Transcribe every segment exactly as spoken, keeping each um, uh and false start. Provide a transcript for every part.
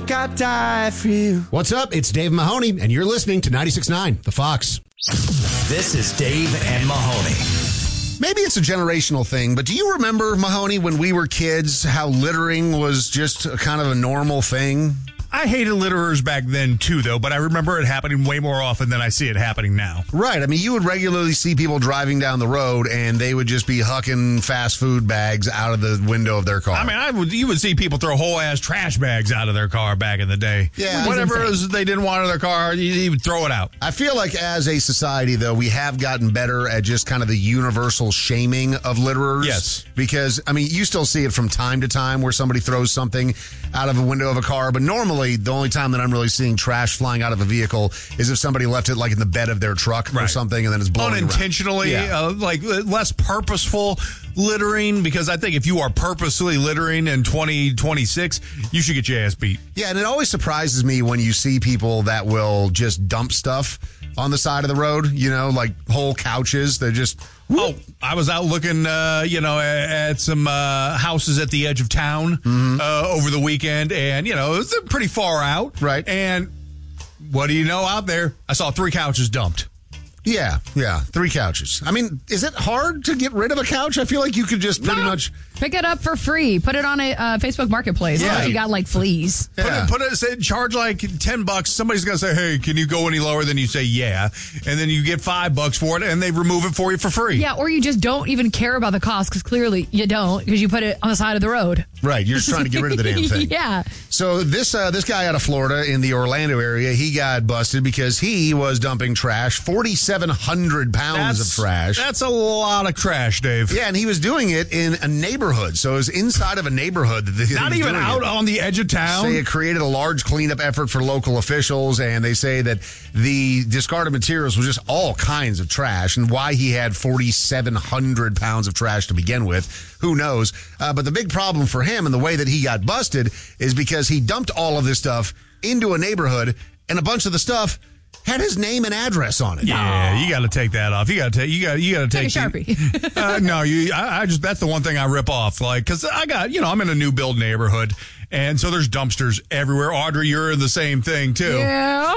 think I'd die for you. What's up? It's Dave Mahoney, and you're listening to ninety-six point nine, The Fox. This is Dave and Mahoney. Maybe it's a generational thing, but do you remember, Mahoney, when we were kids, how littering was just a kind of a normal thing? I hated litterers back then, too, though, but I remember it happening way more often than I see it happening now. Right. I mean, you would regularly see people driving down the road, and they would just be hucking fast food bags out of the window of their car. I mean, I would you would see people throw whole-ass trash bags out of their car back in the day. Yeah. Whatever it was they didn't want in their car, you, you would throw it out. I feel like as a society, though, we have gotten better at just kind of the universal shaming of litterers. Yes. Because, I mean, you still see it from time to time where somebody throws something out of a window of a car, but normally the only time that I'm really seeing trash flying out of a vehicle is if somebody left it like in the bed of their truck Right. or something, and then it's blowing unintentionally, yeah. uh, like uh, less purposeful littering. Because I think if you are purposely littering in twenty twenty-six, you should get your ass beat. Yeah, and it always surprises me when you see people that will just dump stuff on the side of the road, you know, like whole couches. They're just... Oh, I was out looking, uh, you know, at, at some uh, houses at the edge of town mm-hmm. uh, over the weekend, and, you know, it was pretty far out. Right. And what do you know out there? I saw three couches dumped. Yeah, yeah, three couches. I mean, is it hard to get rid of a couch? I feel like you could just pretty no. much... Pick it up for free. Put it on a uh, Facebook Marketplace. Yeah. If you got, like, fleas. Yeah. Put it, put it, say, charge like ten bucks. Somebody's going to say, hey, can you go any lower? Then you say, yeah. And then you get five bucks for it, and they remove it for you for free. Yeah, or you just don't even care about the cost, because clearly you don't, because you put it on the side of the road. Right, you're just trying to get rid of the damn thing. Yeah. So this uh, this guy out of Florida in the Orlando area, he got busted because he was dumping trash, forty-seven hundred pounds That's, of trash. That's a lot of trash, Dave. Yeah, and he was doing it in a neighborhood. So it was inside of a neighborhood. That he Not was even doing out it. on the edge of town. Say it created a large cleanup effort for local officials, and they say that the discarded materials was just all kinds of trash, and why he had forty-seven hundred pounds of trash to begin with, who knows? Uh, but the big problem for him and the way that he got busted is because he dumped all of this stuff into a neighborhood, and a bunch of the stuff had his name and address on it. Yeah, you got to take that off. You got to take. You got. You got to take, Take a Sharpie. The, uh, no, you. I, I just. That's the one thing I rip off. Like, because I got. You know, I'm in a new build neighborhood, and so there's dumpsters everywhere. Audrey, you're in the same thing too. Yeah.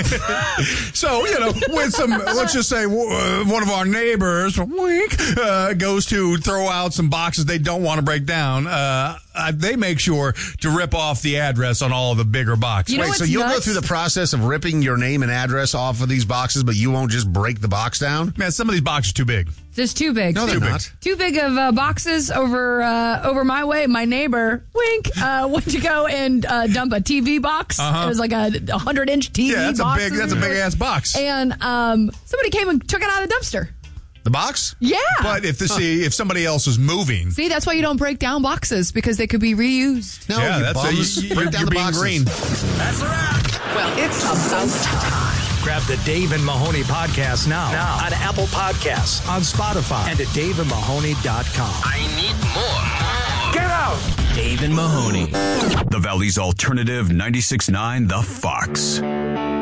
So, you know, with some, let's just say uh, one of our neighbors, wink, uh, goes to throw out some boxes they don't want to break down. Uh, uh, they make sure to rip off the address on all of the bigger boxes. You know Wait, what's so you'll nuts? go through the process of ripping your name and address off of these boxes, but you won't just break the box down? Man, some of these boxes are too big. Just too big. No, they're Too big. not. Too big of uh, boxes over uh, over my way. My neighbor, wink, uh, went to go and uh, dump a T V box. Uh-huh. It was like a hundred inch T V Yeah, that's box. a big. That's a big ass box. And um, somebody came and took it out of the dumpster. The box? Yeah. But if the see if somebody else is moving, See, that's why you don't break down boxes, because they could be reused. No, yeah, you that's a, bums. you, Break you're, down you're the being boxes. green. That's a wrap. Well, it's about time. Grab the Dave and Mahoney podcast now, now on Apple Podcasts, on Spotify, and at dave and mahoney dot com. I need more. Get out! Dave and Mahoney. The Valley's alternative ninety-six point nine The Fox.